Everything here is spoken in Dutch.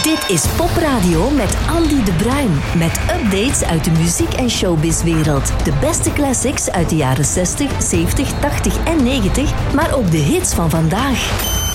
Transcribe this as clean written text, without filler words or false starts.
Dit is Popradio met Andy de Bruin. Met updates uit de muziek- en showbizwereld. De beste classics uit de jaren 60, 70, 80 en 90, maar ook de hits van vandaag.